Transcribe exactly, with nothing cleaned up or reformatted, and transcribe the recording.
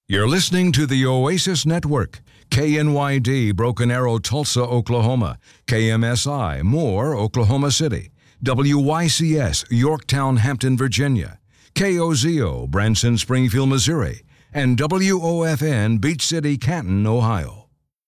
You're listening to the Oasis Network. K N Y D, Broken Arrow, Tulsa, Oklahoma. K M S I, Moore, Oklahoma City. W Y C S, Yorktown, Hampton, Virginia. K O Z O, Branson, Springfield, Missouri. And W O F N, Beach City, Canton, Ohio.